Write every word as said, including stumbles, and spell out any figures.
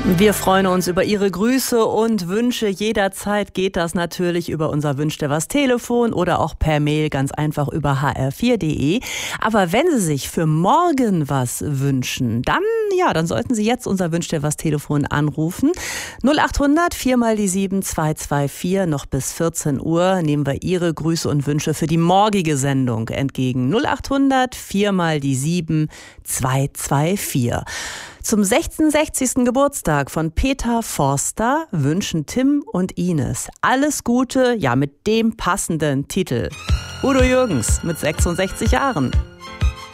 Wir freuen uns über Ihre Grüße und Wünsche. Jederzeit geht das natürlich über unser Wünsch dir was Telefon oder auch per Mail ganz einfach über h r vier punkt d e. Aber wenn Sie sich für morgen was wünschen, dann ja, dann sollten Sie jetzt unser Wünsch dir was Telefon anrufen. null acht hundert vier mal die sieben zwei zwei vier. Noch bis vierzehn Uhr nehmen wir Ihre Grüße und Wünsche für die morgige Sendung entgegen. null acht hundert vier mal die sieben zwei zwei vier. Zum sechsundsechzigsten Geburtstag von Peter Forster wünschen Tim und Ines alles Gute, ja mit dem passenden Titel. Udo Jürgens mit sechsundsechzig Jahren.